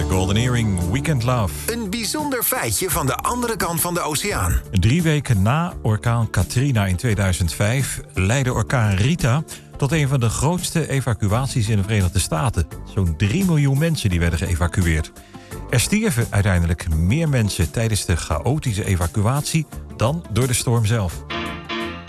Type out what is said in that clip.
Golden Earring, Weekend Love. Een bijzonder feitje van de andere kant van de oceaan. 3 weken na orkaan Katrina in 2005 leidde orkaan Rita tot een van de grootste evacuaties in de Verenigde Staten. Zo'n 3 miljoen mensen die werden geëvacueerd. Er stierven uiteindelijk meer mensen tijdens de chaotische evacuatie dan door de storm zelf.